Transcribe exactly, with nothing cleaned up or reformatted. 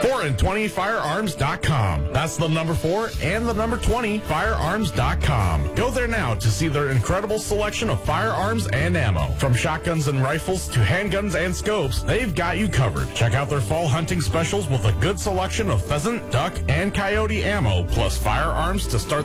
four and twenty firearms dot com. That's the number four and the number twenty firearms dot com. Go there now to see their incredible selection of firearms and ammo. From shotguns and rifles to handguns and scopes, they've got you covered. Check out their fall hunting specials with a good selection of pheasant, duck, and coyote ammo, plus firearms to start